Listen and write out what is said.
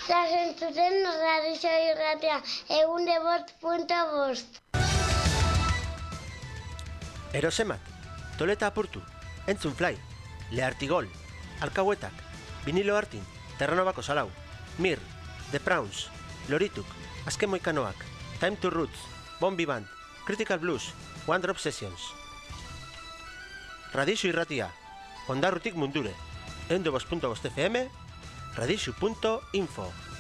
Zazentzuten Radixo irratia, 105.5. Erosemak, Toleta apurtu, Entzun Fly, Leartigol, Alkahuetak, Vinilo Artin, Terranobako Salau, Mir, The Prawns, Lorituk, Azken Moikanoak, Time to Roots, Bombi Band, Critical Blues, One Drop Sessions. Radixo irratia, Ondarrutik mundure, 105.5 FM, radixo.info.